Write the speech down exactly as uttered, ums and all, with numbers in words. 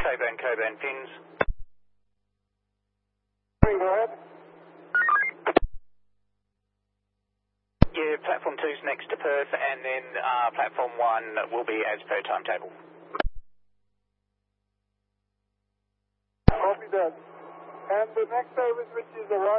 Coburn, Coburn, pins. Go ahead. Yeah, platform two's next to Perth, and then uh, platform one will be as per timetable. Copy that. And the next service which is arriving.